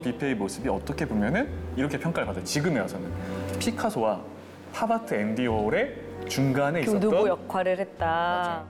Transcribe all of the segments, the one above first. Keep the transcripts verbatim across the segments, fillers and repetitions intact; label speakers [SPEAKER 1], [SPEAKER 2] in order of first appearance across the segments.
[SPEAKER 1] 뷔페의 모습이 어떻게 보면은 이렇게 평가를 받아요. 지금에 와서는 피카소와 팝아트 앤디 워홀의 중간에 있었던
[SPEAKER 2] 교두보 역할을 했다.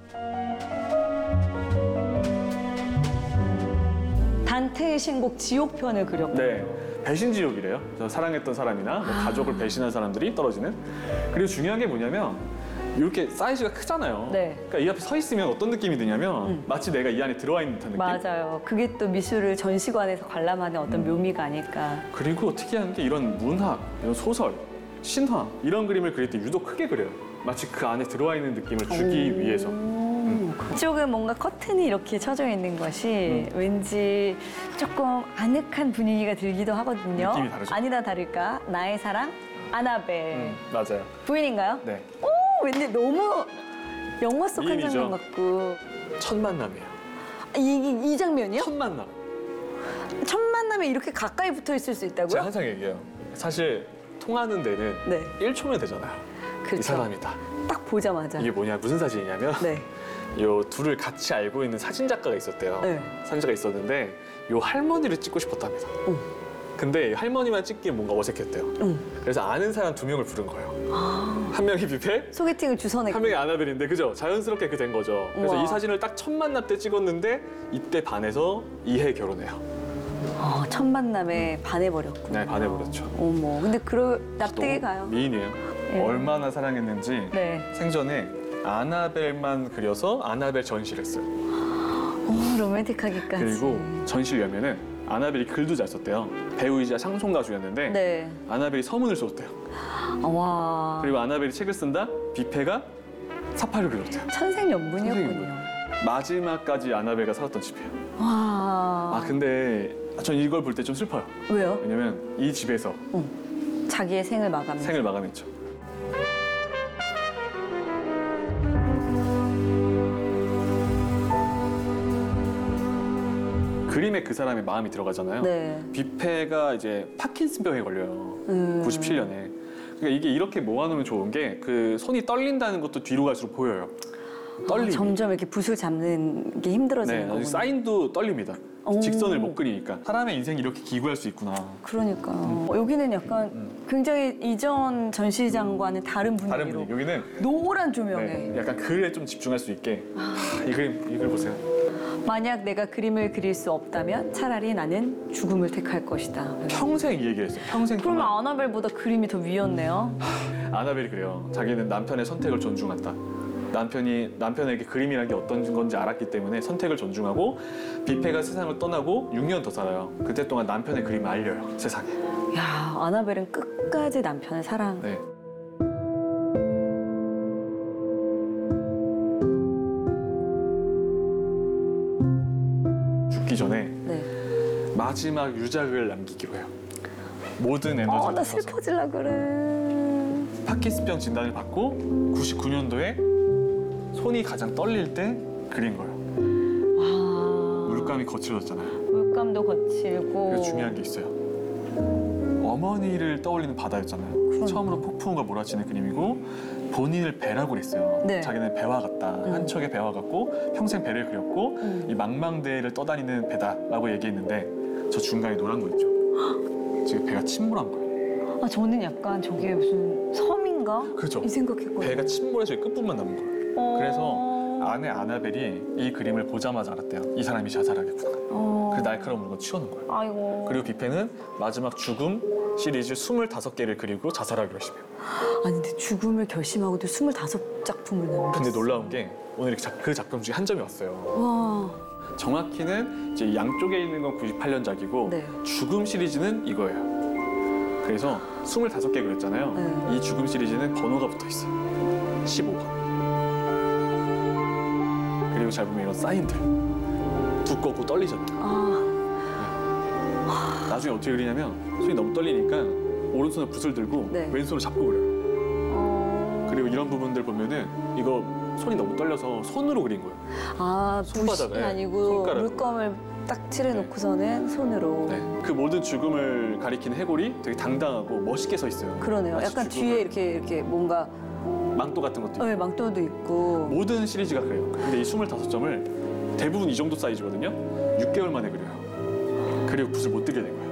[SPEAKER 2] 단테의 신곡 지옥편을 그렸고.
[SPEAKER 1] 네, 배신지옥이래요. 저 사랑했던 사람이나 뭐 가족을 배신한 사람들이 떨어지는. 그리고 중요한 게 뭐냐면 이렇게 사이즈가 크잖아요.
[SPEAKER 2] 네.
[SPEAKER 1] 그러니까 이 앞에 서 있으면 어떤 느낌이 드냐면
[SPEAKER 2] 음.
[SPEAKER 1] 마치 내가 이 안에 들어와 있는 듯한 느낌.
[SPEAKER 2] 맞아요. 그게 또 미술을 전시관에서 관람하는 어떤
[SPEAKER 1] 음.
[SPEAKER 2] 묘미가 아닐까.
[SPEAKER 1] 그리고 특이한 게 이런 문학, 이런 소설, 신화 이런 그림을 그릴 때 유독 크게 그려요. 마치 그 안에 들어와 있는 느낌을 주기 위해서. 음.
[SPEAKER 2] 이쪽은 뭔가 커튼이 이렇게 쳐져 있는 것이
[SPEAKER 1] 음.
[SPEAKER 2] 왠지 조금 아늑한 분위기가 들기도 하거든요.
[SPEAKER 1] 느낌이 다르죠?
[SPEAKER 2] 아니다 다를까 나의 사랑 아나벨.
[SPEAKER 1] 음, 맞아요.
[SPEAKER 2] 부인인가요?
[SPEAKER 1] 네.
[SPEAKER 2] 오 왠지 너무 영화 속 한
[SPEAKER 1] 미인이죠.
[SPEAKER 2] 장면 같고.
[SPEAKER 1] 첫 만남이에요.
[SPEAKER 2] 이, 이, 이 장면이요?
[SPEAKER 1] 첫 만남.
[SPEAKER 2] 첫 만남에 이렇게 가까이 붙어 있을 수 있다고요?
[SPEAKER 1] 제가 항상 얘기해요. 사실 통하는 데는
[SPEAKER 2] 네.
[SPEAKER 1] 일 초면 되잖아요.
[SPEAKER 2] 그렇죠.
[SPEAKER 1] 이 사람이다.
[SPEAKER 2] 딱 보자마자.
[SPEAKER 1] 이게 뭐냐, 무슨 사진이냐면
[SPEAKER 2] 네.
[SPEAKER 1] 요 둘을 같이 알고 있는 사진 작가가 있었대요.
[SPEAKER 2] 네.
[SPEAKER 1] 사진작가 있었는데 요 할머니를 찍고 싶었답니다.
[SPEAKER 2] 응.
[SPEAKER 1] 근데 할머니만 찍기엔 뭔가 어색했대요.
[SPEAKER 2] 응.
[SPEAKER 1] 그래서 아는 사람 두 명을 부른 거예요.
[SPEAKER 2] 아,
[SPEAKER 1] 한 명이 뷔페,
[SPEAKER 2] 소개팅을 주선했고.
[SPEAKER 1] 한 명이 아나벨인데 그죠? 자연스럽게 그 된 거죠. 그래서
[SPEAKER 2] 우와.
[SPEAKER 1] 이 사진을 딱 첫 만남 때 찍었는데 이때 반해서 이해 결혼해요.
[SPEAKER 2] 어, 첫 만남에 반해버렸구나.
[SPEAKER 1] 네, 반해버렸죠.
[SPEAKER 2] 어머, 근데 그러 납득이
[SPEAKER 1] 너무
[SPEAKER 2] 가요.
[SPEAKER 1] 미인이에요.
[SPEAKER 2] 예.
[SPEAKER 1] 얼마나 사랑했는지
[SPEAKER 2] 네.
[SPEAKER 1] 생전에 아나벨만 그려서 아나벨 전시를 했어요.
[SPEAKER 2] 어, 로맨틱하기까지.
[SPEAKER 1] 그리고 전시를 열면은 아나벨이 글도 잘 썼대요. 배우이자 샹송 가수였는데
[SPEAKER 2] 네.
[SPEAKER 1] 아나벨이 서문을 썼대요.
[SPEAKER 2] 아, 와.
[SPEAKER 1] 그리고 아나벨이 책을 쓴다? 뷔페가 사파를 그렸대요.
[SPEAKER 2] 천생연분이었군요.
[SPEAKER 1] 마지막까지 아나벨과 살았던 집이에요.
[SPEAKER 2] 와.
[SPEAKER 1] 아 근데 전 이걸 볼 때 좀 슬퍼요.
[SPEAKER 2] 왜요?
[SPEAKER 1] 왜냐면 이 집에서
[SPEAKER 2] 응. 자기의 생을 마감.
[SPEAKER 1] 생을 마감했죠. 그림에 그 사람의 마음이 들어가잖아요.
[SPEAKER 2] 네.
[SPEAKER 1] 뷔페가 이제 파킨슨병에 걸려요.
[SPEAKER 2] 음.
[SPEAKER 1] 구십칠 년에. 그러니까 이게 이렇게 모아놓으면 좋은 게 그 손이 떨린다는 것도 뒤로 갈수록 보여요. 떨림이.
[SPEAKER 2] 아, 점점 이렇게 붓을 잡는 게 힘들어지는
[SPEAKER 1] 네,
[SPEAKER 2] 거군요.
[SPEAKER 1] 사인도 떨립니다.
[SPEAKER 2] 오.
[SPEAKER 1] 직선을 못 그리니까. 사람의 인생이 이렇게 기구할 수 있구나.
[SPEAKER 2] 그러니까요. 어, 여기는 약간
[SPEAKER 1] 음.
[SPEAKER 2] 굉장히 이전 전시장과는 다른 분위기로
[SPEAKER 1] 다른 분위기. 여기는
[SPEAKER 2] 노란 조명에
[SPEAKER 1] 네, 약간 글에 좀 집중할 수 있게. 하, 이 그림, 이 그림 보세요.
[SPEAKER 2] 만약 내가 그림을 그릴 수 없다면 차라리 나는 죽음을 택할 것이다.
[SPEAKER 1] 평생 이 얘기를 했어요. 평생
[SPEAKER 2] 그러면
[SPEAKER 1] 동안.
[SPEAKER 2] 아나벨보다 그림이 더 위였네요.
[SPEAKER 1] 아나벨이 그래요. 자기는 남편의 선택을 존중한다. 남편이 남편에게 그림이라는 게 어떤 건지 알았기 때문에 선택을 존중하고 뷔페가 세상을 떠나고 육 년 더 살아요. 그때 동안 남편의 그림을 알려요. 세상에.
[SPEAKER 2] 야, 아나벨은 끝까지 남편을 사랑.
[SPEAKER 1] 네. 죽기 전에
[SPEAKER 2] 네.
[SPEAKER 1] 마지막 유작을 남기기로 해요. 모든 에너지를
[SPEAKER 2] 어, 나
[SPEAKER 1] 쏟아서.
[SPEAKER 2] 슬퍼질라 그래.
[SPEAKER 1] 파킨슨병 진단을 받고 구십구 년도에 손이 가장 떨릴 때 그린 거예요.
[SPEAKER 2] 와.
[SPEAKER 1] 물감이 거칠어졌잖아요.
[SPEAKER 2] 물감도 거칠고.
[SPEAKER 1] 그래서 중요한 게 있어요. 어머니를 떠올리는 바다였잖아요.
[SPEAKER 2] 그러니까.
[SPEAKER 1] 처음으로 폭풍우가 몰아치는 그림이고 본인을 배라고 그랬어요.
[SPEAKER 2] 네.
[SPEAKER 1] 자기는 배와 같다.
[SPEAKER 2] 음.
[SPEAKER 1] 한 척의 배와 같고 평생 배를 그렸고
[SPEAKER 2] 음.
[SPEAKER 1] 이 망망대해를 떠다니는 배다라고 얘기했는데 저 중간에 노란 거 있죠. 지금 배가 침몰한 거예요.
[SPEAKER 2] 아, 저는 약간 저게 무슨 섬인가?
[SPEAKER 1] 그렇죠.
[SPEAKER 2] 이 생각했거든요.
[SPEAKER 1] 배가 침몰해서 이 끝부분만 남은 거예요.
[SPEAKER 2] 어...
[SPEAKER 1] 그래서 아내 아나벨이 이 그림을 보자마자 알았대요. 이 사람이 자살하겠구나.
[SPEAKER 2] 어...
[SPEAKER 1] 그 날카로운 물건 치워놓은 거예요.
[SPEAKER 2] 아이고.
[SPEAKER 1] 그리고 뷔페는 마지막 죽음 시리즈 스물다섯 개를 그리고 자살하기로 했습니다.
[SPEAKER 2] 아니 근데 죽음을 결심하고도 스물다섯 작품을 남겼어.
[SPEAKER 1] 근데 놀라운 게 오늘 그 작품 중에 한 점이 왔어요.
[SPEAKER 2] 와.
[SPEAKER 1] 정확히는 이제 양쪽에 있는 건 구십팔 년작이고
[SPEAKER 2] 네.
[SPEAKER 1] 죽음 시리즈는 이거예요. 그래서 스물다섯 개 그렸잖아요.
[SPEAKER 2] 네.
[SPEAKER 1] 이 죽음 시리즈는 번호가 붙어 있어요. 십오 번. 그리고 잘 보면 이런 사인들. 두껍고 떨리잖아요.
[SPEAKER 2] 아.
[SPEAKER 1] 나중에 어떻게 그리냐면 손이 너무 떨리니까 오른손에 붓을 들고
[SPEAKER 2] 네.
[SPEAKER 1] 왼손을 잡고 그려요.
[SPEAKER 2] 어...
[SPEAKER 1] 그리고 이런 부분들 보면은 이거 손이 너무 떨려서 손으로 그린 거예요.
[SPEAKER 2] 아,
[SPEAKER 1] 손바닥에,
[SPEAKER 2] 붓이 아니고
[SPEAKER 1] 손가락으로.
[SPEAKER 2] 물감을 딱 칠해놓고서는 손으로.
[SPEAKER 1] 네. 그 모든 죽음을 가리키는 해골이 되게 당당하고 멋있게 서 있어요.
[SPEAKER 2] 그러네요.
[SPEAKER 1] 마치
[SPEAKER 2] 약간
[SPEAKER 1] 죽음을.
[SPEAKER 2] 뒤에 이렇게 이렇게 뭔가
[SPEAKER 1] 망토 같은 것도 있고.
[SPEAKER 2] 어, 망토도 있고.
[SPEAKER 1] 모든 시리즈가 그래요. 근데 이 스물다섯 점을 대부분 이 정도 사이즈거든요. 육 개월 만에 그려요. 그리고 붓을 못 들게 된 거예요.